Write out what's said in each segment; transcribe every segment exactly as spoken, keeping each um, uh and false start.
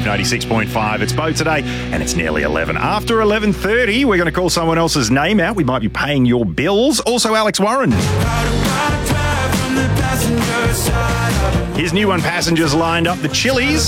Wave ninety-six point five. It's Bo today, and it's nearly eleven. After eleven thirty, we're going to call someone else's name out. We might be paying your bills. Also, Alex Warren. His new one, Passengers, lined up the Chili's.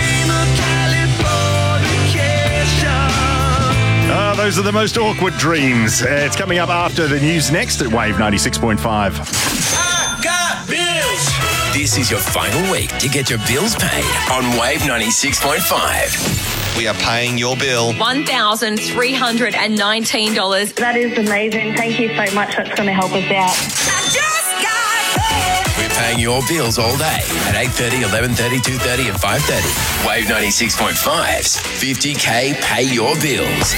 Oh, those are the most awkward dreams. Uh, it's coming up after the news next at Wave ninety-six point five. I got bills. This is your final week to get your bills paid on Wave ninety-six point five. We are paying your bill. one thousand three hundred nineteen dollars. That is amazing. Thank you so much. That's going to help us out. I just got paid. We're paying your bills all day at eight thirty, eleven thirty, two thirty and five thirty. Wave ninety-six point five's fifty K Pay Your Bills.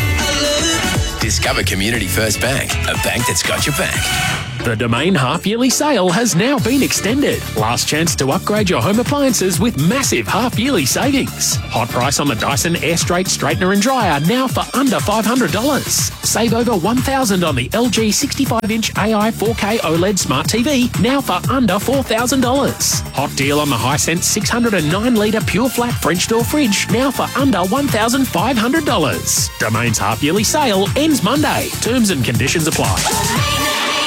Discover Community First Bank, a bank that's got your back. The Domain half-yearly sale has now been extended. Last chance to upgrade your home appliances with massive half-yearly savings. Hot price on the Dyson Airstraight Straightener and Dryer now for under five hundred dollars. Save over one thousand dollars on the L G sixty-five inch A I four K OLED Smart T V now for under four thousand dollars. Hot deal on the Hisense six hundred nine litre Pure Flat French door fridge now for under one thousand five hundred dollars. Domain's half-yearly sale ends Monday. Terms and conditions apply.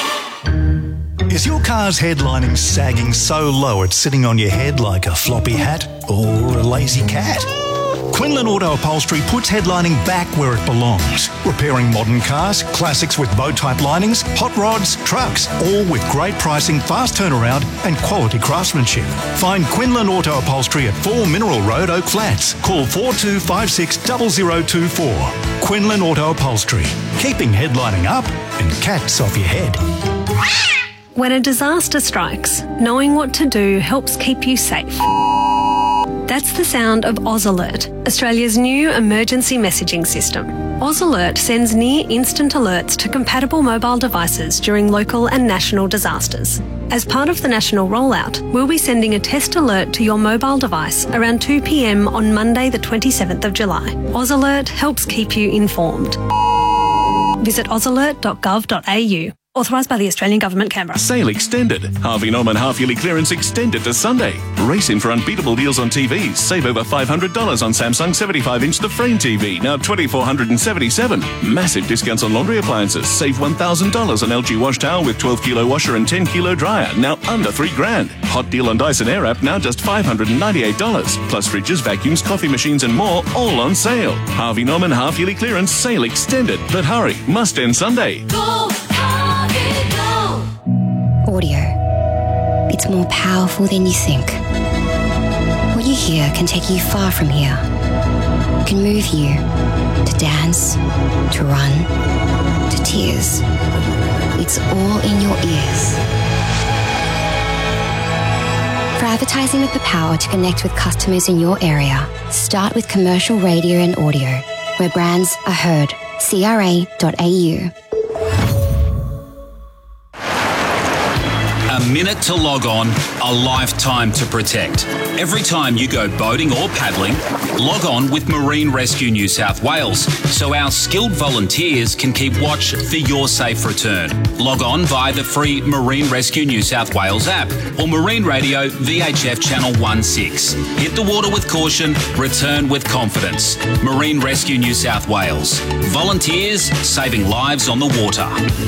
Is your car's headlining sagging so low it's sitting on your head like a floppy hat or a lazy cat? Quinlan Auto Upholstery puts headlining back where it belongs. Repairing modern cars, classics with bow-type linings, hot rods, trucks, all with great pricing, fast turnaround and quality craftsmanship. Find Quinlan Auto Upholstery at four Mineral Road, Oak Flats. Call four two five six, zero zero two four. Quinlan Auto Upholstery. Keeping headlining up and cats off your head. When a disaster strikes, knowing what to do helps keep you safe. That's the sound of Oz Alert, Australia's new emergency messaging system. Oz Alert sends near-instant alerts to compatible mobile devices during local and national disasters. As part of the national rollout, we'll be sending a test alert to your mobile device around two p m on Monday the twenty-seventh of July. Oz Alert helps keep you informed. Visit oz alert dot gov dot a u. Authorised by the Australian Government, Canberra. Sale extended. Harvey Norman half-yearly clearance extended to Sunday. Race in for unbeatable deals on T Vs. Save over five hundred dollars on Samsung seventy-five inch The Frame T V, now two thousand four hundred seventy-seven dollars. Massive discounts on laundry appliances. Save one thousand dollars on L G wash towel with twelve kilo washer and ten kilo dryer, now under three grand. Hot deal on Dyson Airwrap, now just five hundred ninety-eight dollars. Plus fridges, vacuums, coffee machines and more, all on sale. Harvey Norman half-yearly clearance sale extended. But hurry, must end Sunday. Go! Audio. It's more powerful than you think. What you hear can take you far from here. It can move you to dance, to run, to tears. It's all in your ears. For advertising with the power to connect with customers in your area, start with commercial radio and audio, where brands are heard. C R A dot A U. A minute to log on, a lifetime to protect. Every time you go boating or paddling, log on with Marine Rescue New South Wales so our skilled volunteers can keep watch for your safe return. Log on via the free Marine Rescue New South Wales app or Marine Radio V H F Channel sixteen. Hit the water with caution, return with confidence. Marine Rescue New South Wales. Volunteers saving lives on the water.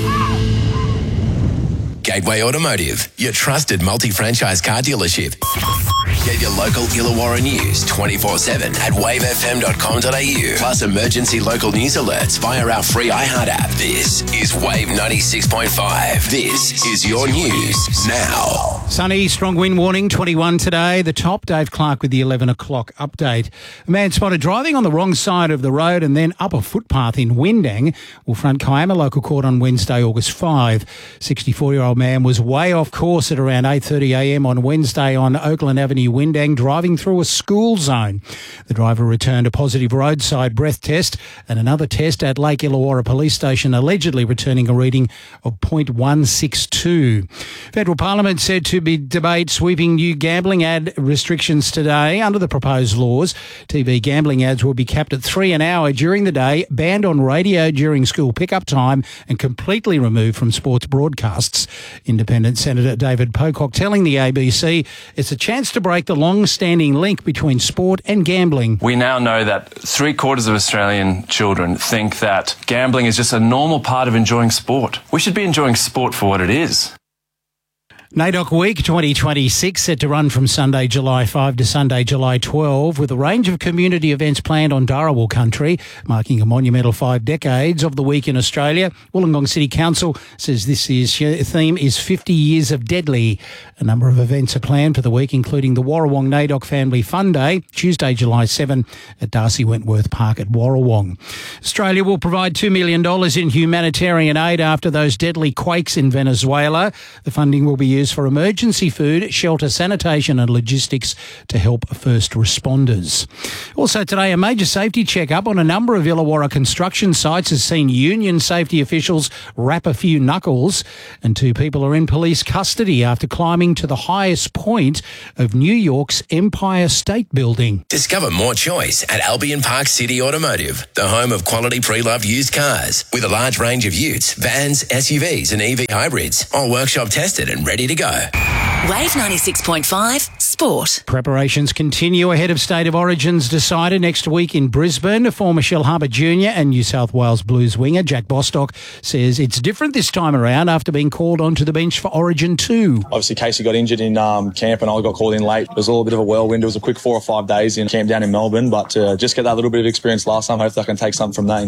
Gateway Automotive, your trusted multi-franchise car dealership. Get your local Illawarra news twenty-four seven at wave f m dot com dot a u. Plus emergency local news alerts via our free iHeart app. This is Wave ninety-six point five. This is your news now. Sunny, strong wind warning, twenty-one today. The top, Dave Clark with the eleven o'clock update. A man spotted driving on the wrong side of the road and then up a footpath in Windang will front Kiama Local Court on Wednesday, August fifth. sixty-four-year-old man was way off course at around eight thirty a m on Wednesday on Oakland Avenue, Windang, driving through a school zone. The driver returned a positive roadside breath test and another test at Lake Illawarra Police Station, allegedly returning a reading of point one six two. Federal Parliament said to to be debate sweeping new gambling ad restrictions today. Under the proposed laws, T V gambling ads will be capped at three an hour during the day, banned on radio during school pickup time, and completely removed from sports broadcasts. Independent Senator David Pocock telling the A B C it's a chance to break the long-standing link between sport and gambling. We now know that three quarters of Australian children think that gambling is just a normal part of enjoying sport. We should be enjoying sport for what it is. NAIDOC Week twenty twenty-six set to run from Sunday, July fifth to Sunday, July twelfth, with a range of community events planned on Dharawal country, marking a monumental five decades of the week in Australia. Wollongong City Council says this year's theme is fifty years of Deadly. A number of events are planned for the week, including the Warrawong NAIDOC Family Fun Day, Tuesday, July seventh at Darcy Wentworth Park at Warrawong. Australia will provide two million dollars in humanitarian aid after those deadly quakes in Venezuela. The funding will be used for emergency food, shelter, sanitation and logistics to help first responders. Also today, a major safety check-up on a number of Illawarra construction sites has seen union safety officials wrap a few knuckles, and two people are in police custody after climbing to the highest point of New York's Empire State Building. Discover more choice at Albion Park City Automotive, the home of quality pre-loved used cars, with a large range of utes, vans, S U Vs and E V hybrids, all workshop tested and ready to go. Wave ninety-six point five Sport. Preparations continue ahead of State of Origins decided next week in Brisbane. Former Shellharbour Junior and New South Wales Blues winger Jack Bostock says it's different this time around after being called onto the bench for Origin two. Obviously, Casey got injured in um, camp and I got called in late. It was a little bit of a whirlwind. It was a quick four or five days in camp down in Melbourne, but uh, just get that little bit of experience last time. Hopefully I can take something from that.